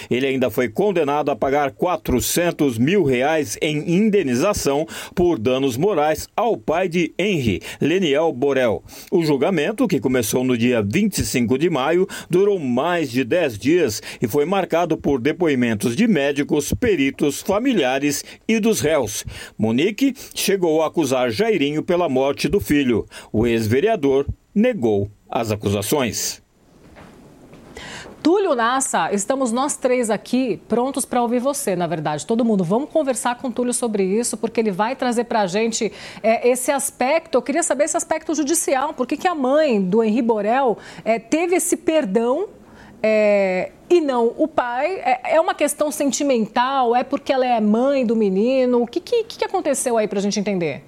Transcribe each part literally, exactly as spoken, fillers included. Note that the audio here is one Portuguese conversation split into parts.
Ele ainda foi condenado a pagar quatrocentos mil reais em indenização por danos morais ao pai de Henry, Leniel Borel. O julgamento, que começou no dia vinte e cinco de maio, durou mais de dez dias e foi marcado por depoimentos de médicos, peritos, familiares e dos réus. Monique chegou a acusar Jairinho pela morte do filho. O ex-vereador negou as acusações. Túlio Nassa, estamos nós três aqui prontos para ouvir você, na verdade. Todo mundo, vamos conversar com o Túlio sobre isso, porque ele vai trazer para a gente é, esse aspecto. Eu queria saber esse aspecto judicial. Por que que a mãe do Henry Borel é, teve esse perdão é, e não o pai? É, é uma questão sentimental? É porque ela é mãe do menino? O que, que, que aconteceu aí para a gente entender?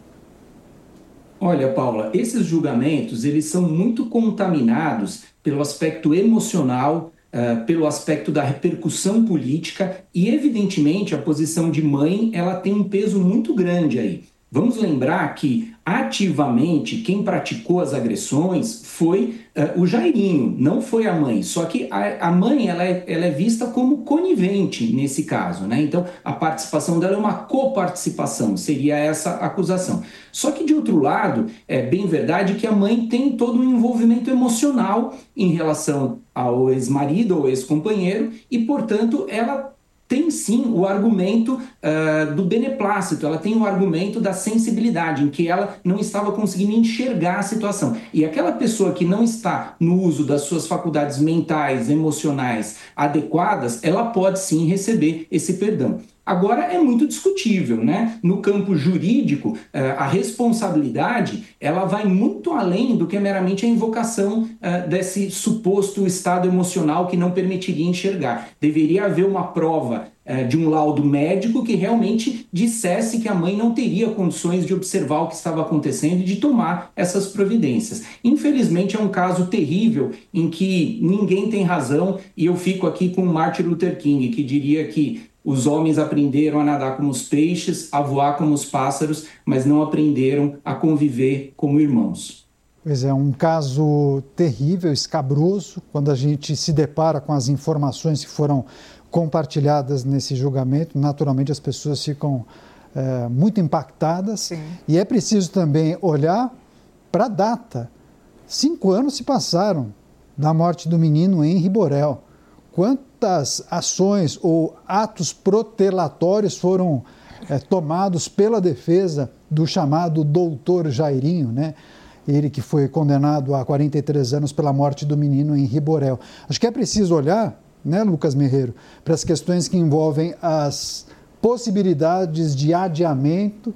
Olha, Paula, esses julgamentos, eles são muito contaminados pelo aspecto emocional, uh, pelo aspecto da repercussão política e, evidentemente, a posição de mãe, ela tem um peso muito grande aí. Vamos lembrar que, ativamente, quem praticou as agressões foi uh, o Jairinho, não foi a mãe. Só que a, a mãe ela é, ela é vista como conivente nesse caso, né? Então, a participação dela é uma coparticipação, seria essa a acusação. Só que, de outro lado, é bem verdade que a mãe tem todo um envolvimento emocional em relação ao ex-marido ou ex-companheiro e, portanto, ela tem sim o argumento uh, do beneplácito, ela tem o argumento da sensibilidade, em que ela não estava conseguindo enxergar a situação. E aquela pessoa que não está no uso das suas faculdades mentais, emocionais adequadas, ela pode sim receber esse perdão. Agora, é muito discutível, né? No campo jurídico, a responsabilidade ela vai muito além do que meramente a invocação uh, desse suposto estado emocional que não permitiria enxergar. Deveria haver uma prova uh, de um laudo médico que realmente dissesse que a mãe não teria condições de observar o que estava acontecendo e de tomar essas providências. Infelizmente, é um caso terrível em que ninguém tem razão e eu fico aqui com Martin Luther King, que diria que os homens aprenderam a nadar como os peixes, a voar como os pássaros, mas não aprenderam a conviver como irmãos. Pois é, um caso terrível, escabroso, quando a gente se depara com as informações que foram compartilhadas nesse julgamento. Naturalmente, as pessoas ficam é, muito impactadas. Sim. E é preciso também olhar para a data. Cinco anos se passaram da morte do menino Henry Borel. Quantas ações ou atos protelatórios foram é, tomados pela defesa do chamado doutor Jairinho, né? Ele que foi condenado a quarenta e três anos pela morte do menino Henry Borel. Acho que é preciso olhar, né, Lucas Merreiro, para as questões que envolvem as possibilidades de adiamento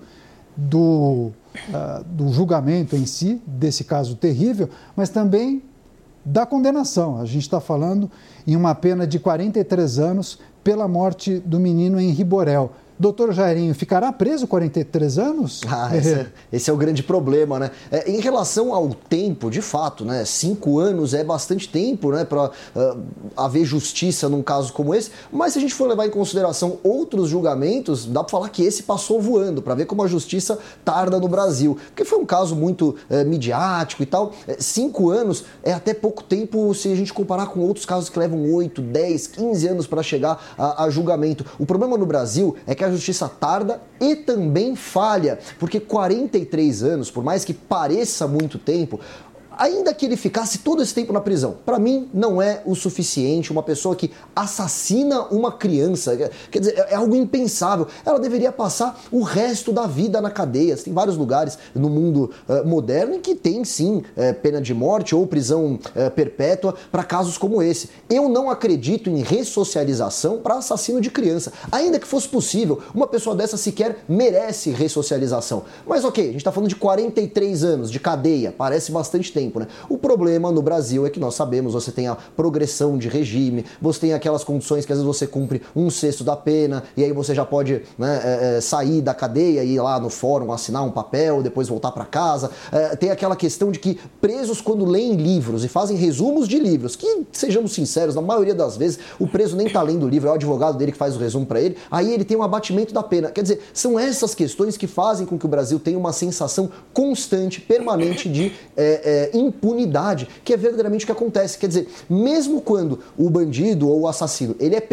do, uh, do julgamento em si, desse caso terrível, mas também da condenação. A gente está falando em uma pena de quarenta e três anos pela morte do menino Henry Borel. Doutor Jairinho, ficará preso quarenta e três anos? Ah, esse, é, esse é o grande problema, né? É, em relação ao tempo, de fato, né? Cinco anos é bastante tempo, né? Para uh, haver justiça num caso como esse. Mas se a gente for levar em consideração outros julgamentos, dá para falar que esse passou voando, para ver como a justiça tarda no Brasil. Porque foi um caso muito uh, midiático e tal. É, cinco anos é até pouco tempo se a gente comparar com outros casos que levam oito, dez, quinze anos para chegar a, a julgamento. O problema no Brasil é que a justiça tarda e também falha, porque quarenta e três anos, por mais que pareça muito tempo, ainda que ele ficasse todo esse tempo na prisão, para mim não é o suficiente. Uma pessoa que assassina uma criança, quer dizer, é algo impensável. Ela deveria passar o resto da vida na cadeia. Tem vários lugares no mundo uh, moderno em que tem sim uh, pena de morte ou prisão uh, perpétua para casos como esse. Eu não acredito em ressocialização para assassino de criança. Ainda que fosse possível, uma pessoa dessa sequer merece ressocialização. Mas ok, a gente está falando de quarenta e três anos de cadeia, parece bastante tempo. Tempo, né? O problema no Brasil é que nós sabemos, você tem a progressão de regime, você tem aquelas condições que às vezes você cumpre um sexto da pena e aí você já pode, né, é, sair da cadeia e ir lá no fórum assinar um papel, depois voltar para casa. É, tem aquela questão de que presos, quando leem livros e fazem resumos de livros, que, sejamos sinceros, na maioria das vezes o preso nem está lendo o livro, é o advogado dele que faz o resumo para ele, aí ele tem um abatimento da pena. Quer dizer, são essas questões que fazem com que o Brasil tenha uma sensação constante, permanente de é, é, impunidade, que é verdadeiramente o que acontece. Quer dizer, mesmo quando o bandido ou o assassino ele é